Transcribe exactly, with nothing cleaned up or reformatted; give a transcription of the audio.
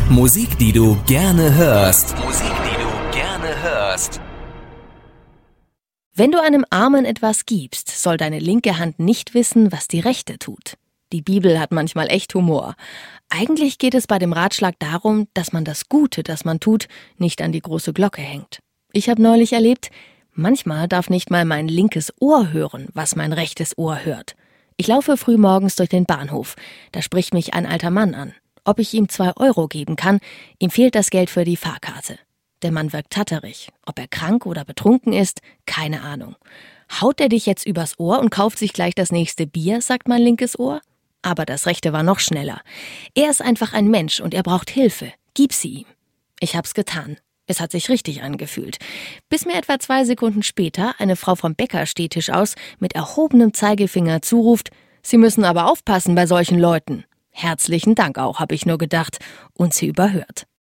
Musik, die du gerne hörst. Musik, die du gerne hörst. Wenn du einem Armen etwas gibst, soll deine linke Hand nicht wissen, was die rechte tut. Die Bibel hat manchmal echt Humor. Eigentlich geht es bei dem Ratschlag darum, dass man das Gute, das man tut, nicht an die große Glocke hängt. Ich habe neulich erlebt, manchmal darf nicht mal mein linkes Ohr hören, was mein rechtes Ohr hört. Ich laufe frühmorgens durch den Bahnhof. Da spricht mich ein alter Mann an. Ob ich ihm zwei Euro geben kann, ihm fehlt das Geld für die Fahrkarte. Der Mann wirkt tatterig. Ob er krank oder betrunken ist, keine Ahnung. Haut er dich jetzt übers Ohr und kauft sich gleich das nächste Bier, sagt mein linkes Ohr? Aber das rechte war noch schneller. Er ist einfach ein Mensch und er braucht Hilfe. Gib sie ihm. Ich hab's getan. Es hat sich richtig angefühlt. Bis mir etwa zwei Sekunden später eine Frau vom Bäckerstehtisch aus mit erhobenem Zeigefinger zuruft, Sie müssen aber aufpassen bei solchen Leuten. Herzlichen Dank auch, habe ich nur gedacht und sie überhört.